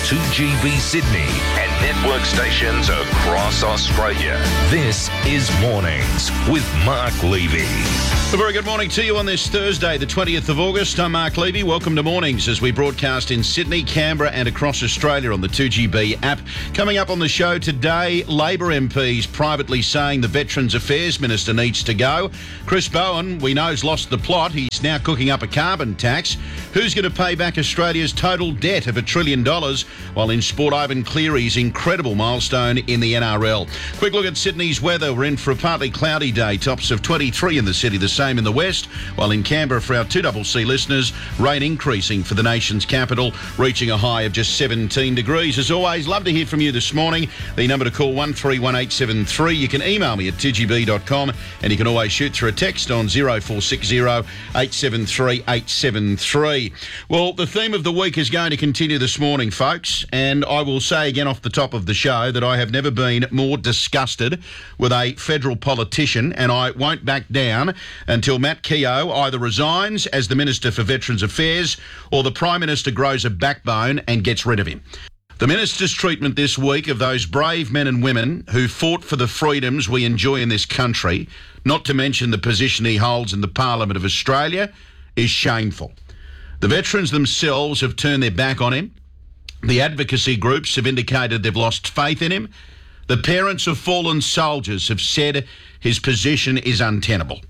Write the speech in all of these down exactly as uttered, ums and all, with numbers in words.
two G B Sydney and network stations across Australia. This is Mornings with Mark Levy. A very good morning to you on this Thursday, the twentieth of August. I'm Mark Levy. Welcome to Mornings as we broadcast in Sydney, Canberra and across Australia on the two G B app. Coming up on the show today, Labor M Ps privately saying the Veterans Affairs Minister needs to go. Chris Bowen, we know, has lost the plot. He's now cooking up a carbon tax. Who's going to pay back Australia's total debt of a trillion dollars? While in sport, Ivan Cleary's incredible milestone in the N R L. Quick look at Sydney's weather. We're in for a partly cloudy day. Tops of twenty-three in the city, the same in the west. While in Canberra, for our two C C listeners, rain increasing for the nation's capital, reaching a high of just seventeen degrees. As always, love to hear from you this morning. The number to call one three one eight seven three. You can email me at two g b dot com and you can always shoot through a text on zero four six zero eight seven three eight seven three. Well, the theme of the week is going to continue this morning, folks, and I will say again off the top of the show that I have never been more disgusted with a federal politician, and I won't back down until Matt Keogh either resigns as the Minister for Veterans Affairs or the Prime Minister grows a backbone and gets rid of him. The Minister's treatment this week of those brave men and women who fought for the freedoms we enjoy in this country, not to mention the position he holds in the Parliament of Australia, is shameful. The veterans themselves have turned their back on him. The advocacy groups have indicated they've lost faith in him. The parents of fallen soldiers have said his position is untenable.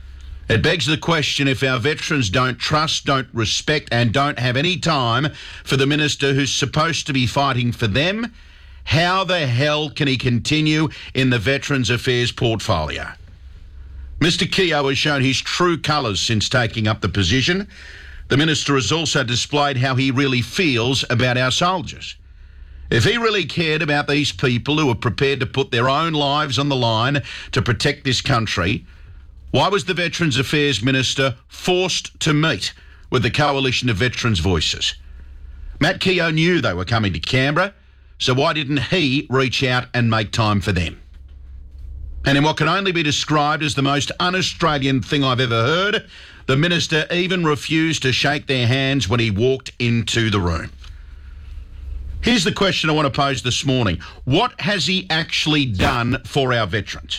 It begs the question, if our veterans don't trust, don't respect and don't have any time for the minister who's supposed to be fighting for them, how the hell can he continue in the Veterans Affairs portfolio? Mister Keogh has shown his true colours since taking up the position. The minister has also displayed how he really feels about our soldiers. If he really cared about these people who are prepared to put their own lives on the line to protect this country, why was the Veterans Affairs Minister forced to meet with the Coalition of Veterans Voices? Matt Keogh knew they were coming to Canberra, so why didn't he reach out and make time for them? And in what can only be described as the most un-Australian thing I've ever heard, the minister even refused to shake their hands when he walked into the room. Here's the question I want to pose this morning. What has he actually done for our veterans?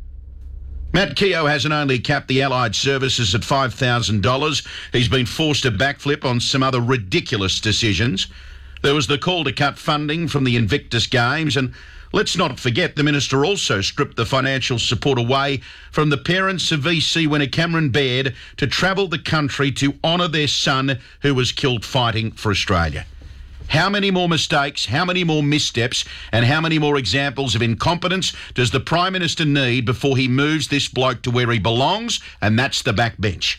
Matt Keogh hasn't only capped the Allied Services at five thousand dollars, he's been forced to backflip on some other ridiculous decisions. There was the call to cut funding from the Invictus Games, and let's not forget the minister also stripped the financial support away from the parents of V C winner Cameron Baird to travel the country to honour their son who was killed fighting for Australia. How many more mistakes, how many more missteps, and how many more examples of incompetence does the Prime Minister need before he moves this bloke to where he belongs, and that's the backbench?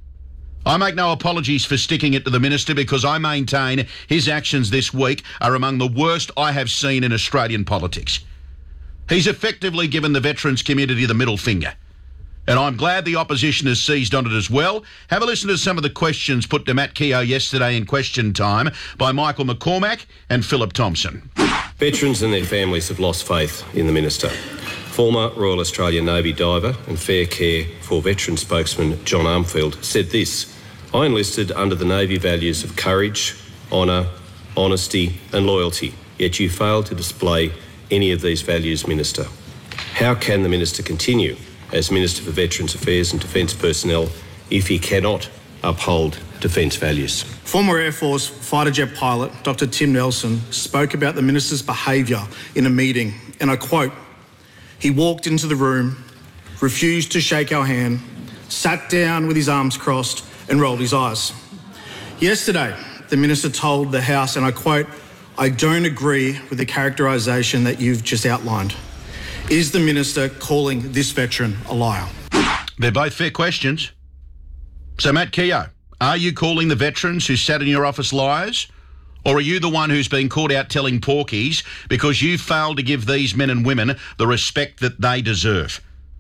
I make no apologies for sticking it to the minister because I maintain his actions this week are among the worst I have seen in Australian politics. He's effectively given the veterans community the middle finger. And I'm glad the opposition has seized on it as well. Have a listen to some of the questions put to Matt Keogh yesterday in Question Time by Michael McCormack and Philip Thompson. Veterans and their families have lost faith in the minister. Former Royal Australian Navy diver and Fair Care for Veteran spokesman John Armfield said this: "I enlisted under the Navy values of courage, honour, honesty and loyalty, yet you failed to display any of these values, Minister. How can the Minister continue as Minister for Veterans Affairs and Defence Personnel if he cannot uphold defence values?" Former Air Force fighter jet pilot Doctor Tim Nelson spoke about the Minister's behaviour in a meeting, and I quote, "He walked into the room, refused to shake our hand, sat down with his arms crossed and rolled his eyes." Yesterday, the Minister told the House, and I quote, "I don't agree with the characterisation that you've just outlined." Is the Minister calling this veteran a liar? They're both fair questions. So, Matt Keogh, are you calling the veterans who sat in your office liars? Or are you the one who's been caught out telling porkies because you failed to give these men and women the respect that they deserve?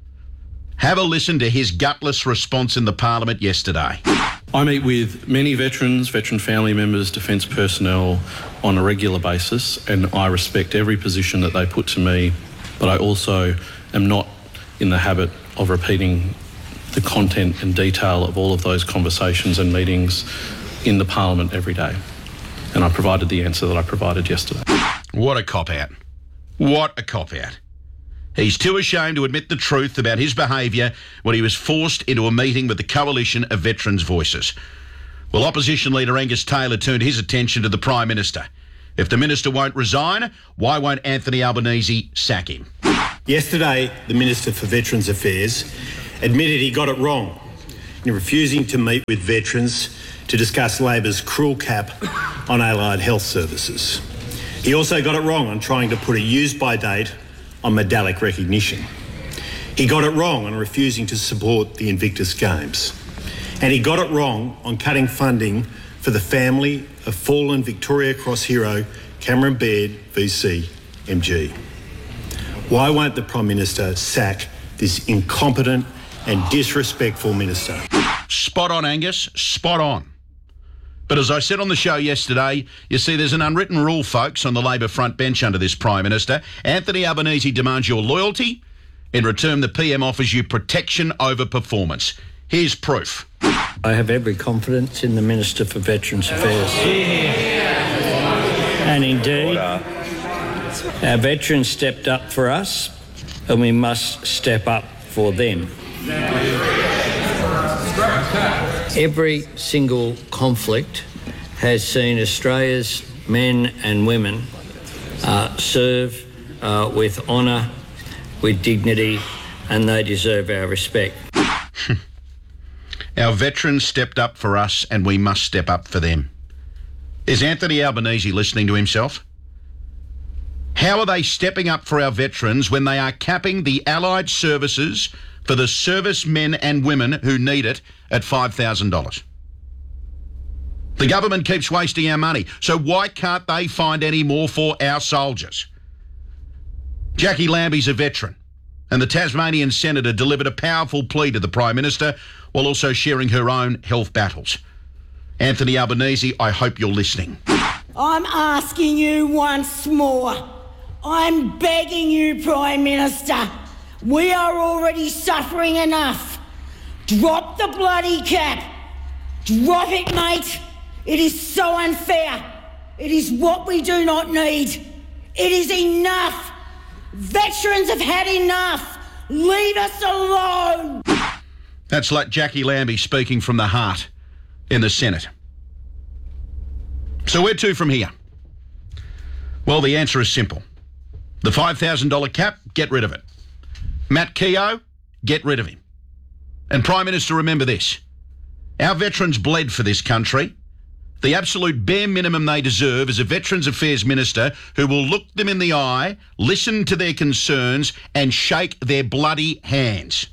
Have a listen to his gutless response in the Parliament yesterday. I meet with many veterans, veteran family members, defence personnel on a regular basis, and I respect every position that they put to me, but I also am not in the habit of repeating the content and detail of all of those conversations and meetings in the Parliament every day. And and I provided the answer that I provided yesterday. What a cop-out. What a cop-out. He's too ashamed to admit the truth about his behaviour when he was forced into a meeting with the Coalition of Veterans' Voices. Well, Opposition Leader Angus Taylor turned his attention to the Prime Minister. If the Minister won't resign, why won't Anthony Albanese sack him? Yesterday, the Minister for Veterans Affairs admitted he got it wrong in refusing to meet with veterans to discuss Labor's cruel cap on allied health services. He also got it wrong on trying to put a use-by date on medallic recognition. He got it wrong on refusing to support the Invictus Games. And he got it wrong on cutting funding for the family of fallen Victoria Cross hero Cameron Baird V C M G. Why won't the Prime Minister sack this incompetent and disrespectful minister? Spot on, Angus, spot on. But as I said on the show yesterday, you see there's an unwritten rule, folks, on the Labor front bench under this Prime Minister. Anthony Albanese demands your loyalty. In return, the P M offers you protection over performance. Here's proof. I have every confidence in the Minister for Veterans Affairs. And indeed, our veterans stepped up for us, and we must step up for them. Every single conflict has seen Australia's men and women uh, serve uh, with honour, with dignity, and they deserve our respect. Our veterans stepped up for us and we must step up for them. Is Anthony Albanese listening to himself? How are they stepping up for our veterans when they are capping the allied services for the servicemen and women who need it at five thousand dollars? The government keeps wasting our money, so why can't they find any more for our soldiers? Jackie Lambie's a veteran, and the Tasmanian Senator delivered a powerful plea to the Prime Minister while also sharing her own health battles. Anthony Albanese, I hope you're listening. I'm asking you once more. I'm begging you, Prime Minister. We are already suffering enough. Drop the bloody cap. Drop it, mate. It is so unfair. It is what we do not need. It is enough. Veterans have had enough. Leave us alone. That's like Jackie Lambie speaking from the heart in the Senate. So where to from here? Well, the answer is simple. The five thousand dollars cap, get rid of it. Matt Keogh, get rid of him. And Prime Minister, remember this. Our veterans bled for this country. The absolute bare minimum they deserve is a Veterans Affairs Minister who will look them in the eye, listen to their concerns and shake their bloody hands.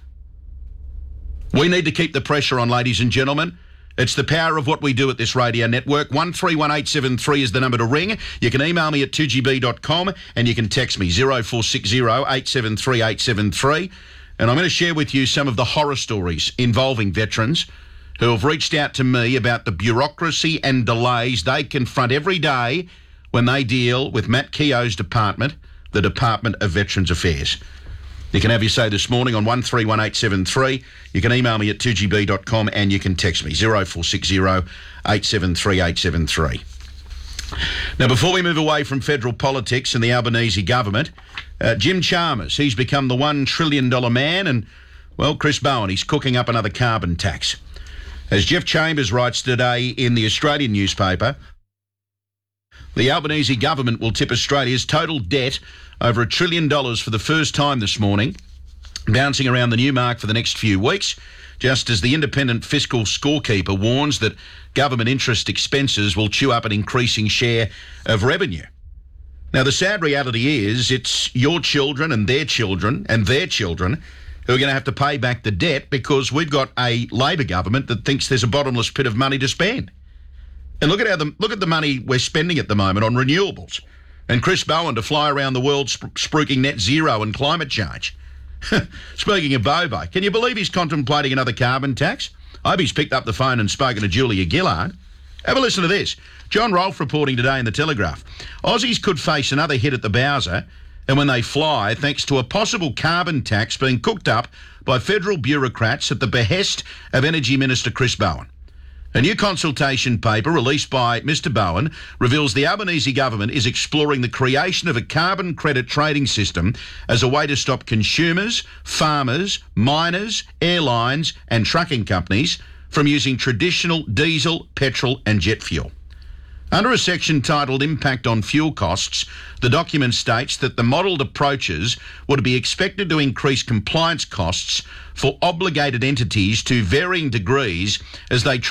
We need to keep the pressure on, ladies and gentlemen. It's the power of what we do at this radio network. one three one eight seven three is the number to ring. You can email me at two g b dot com and you can text me zero four six zero eight seven three eight seven three. And I'm going to share with you some of the horror stories involving veterans who have reached out to me about the bureaucracy and delays they confront every day when they deal with Matt Keogh's department, the Department of Veterans Affairs. You can have your say this morning on one three one eight seven three. You can email me at two g b dot com and you can text me zero four six zero eight seven three eight seven three. Now, before we move away from federal politics and the Albanese government, uh, Jim Chalmers, he's become the one trillion dollars man, and, well, Chris Bowen, he's cooking up another carbon tax. As Jeff Chambers writes today in the Australian newspaper, the Albanese government will tip Australia's total debt over a trillion dollars for the first time this morning, bouncing around the new mark for the next few weeks, just as the independent fiscal scorekeeper warns that government interest expenses will chew up an increasing share of revenue. Now, the sad reality is it's your children and their children and their children who are going to have to pay back the debt because we've got a Labor government that thinks there's a bottomless pit of money to spend. And look at how the, look at the money we're spending at the moment on renewables. And Chris Bowen to fly around the world sp- spruiking net zero and climate change. Speaking of Bobo, can you believe he's contemplating another carbon tax? I hope he's picked up the phone and spoken to Julia Gillard. Have a listen to this. John Rolfe reporting today in The Telegraph. Aussies could face another hit at the Bowser, and when they fly, thanks to a possible carbon tax being cooked up by federal bureaucrats at the behest of Energy Minister Chris Bowen. A new consultation paper released by Mr Bowen reveals the Albanese government is exploring the creation of a carbon credit trading system as a way to stop consumers, farmers, miners, airlines and trucking companies from using traditional diesel, petrol and jet fuel. Under a section titled Impact on Fuel Costs, the document states that the modelled approaches would be expected to increase compliance costs for obligated entities to varying degrees as they